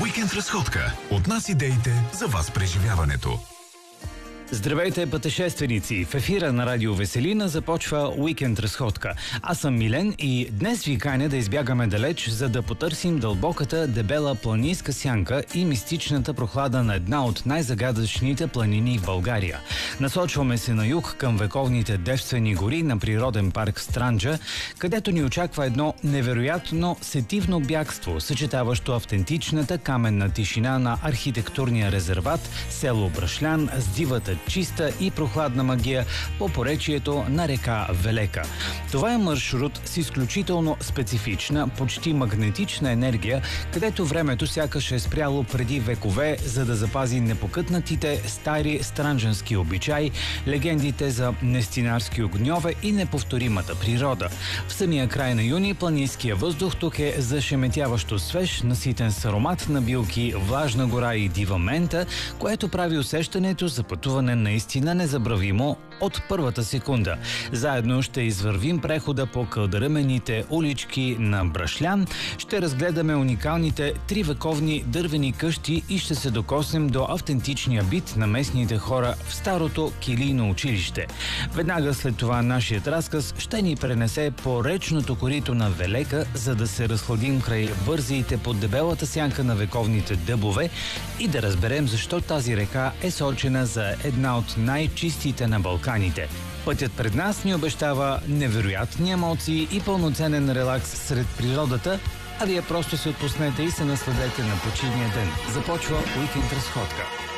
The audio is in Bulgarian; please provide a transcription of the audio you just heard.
Уикенд разходка. От нас идеите за вас преживяването. Здравейте, пътешественици! В ефира на Радио Веселина започва Уикенд разходка. Аз съм Милен и днес ви каня да избягаме далеч, за да потърсим дълбоката, дебела планинска сянка и мистичната прохлада на една от най-загадъчните планини в България. Насочваме се на юг към вековните девствени гори на природен парк Странджа, където ни очаква едно невероятно сетивно бягство, съчетаващо автентичната каменна тишина на архитектурния резерват село Брашлян с дивата чиста и прохладна магия по поречието на река Велека. Това е маршрут с изключително специфична, почти магнетична енергия, където времето сякаш е спряло преди векове, за да запази непокътнатите стари странджански обичаи, легендите за нестинарски огньове и неповторимата природа. В самия край на юни планинския въздух тук е зашеметяващо свеж, наситен с аромат на билки, влажна гора и дива мента, което прави усещането за пътуване наистина незабравимо от първата секунда. Заедно ще извървим прехода по кълдъръмените улички на Брашлян, ще разгледаме уникалните тривековни дървени къщи и ще се докоснем до автентичния бит на местните хора в старото килийно училище. Веднага след това нашият разказ ще ни пренесе по речното корито на Велека, за да се разхладим край бързиите под дебелата сянка на вековните дъбове и да разберем защо тази река е сочена за една от най-чистите на Балканите. Пътят пред нас ни обещава невероятни емоции и пълноценен релакс сред природата, а вие просто се отпуснете и се насладете на почивния ден. Започва Уикенд разходка.